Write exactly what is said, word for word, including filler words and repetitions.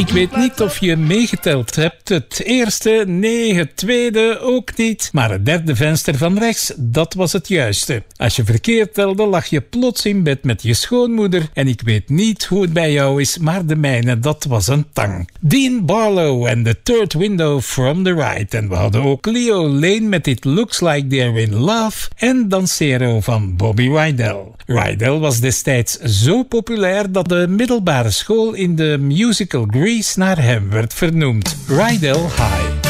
Ik weet niet of je meegeteld hebt. Het eerste, nee, het tweede ook niet. Maar het derde venster van rechts, dat was het juiste. Als je verkeerd telde, lag je plots in bed met je schoonmoeder. En ik weet niet hoe het bij jou is, maar de mijne, dat was een tang. Dean Barlow en The Third Window from the Right. En we hadden ook Leo Lane met It Looks Like They're in Love. En Dansero van Bobby Rydell. Rydell was destijds zo populair dat de middelbare school in de musical Grease naar hem werd vernoemd. Rydell High.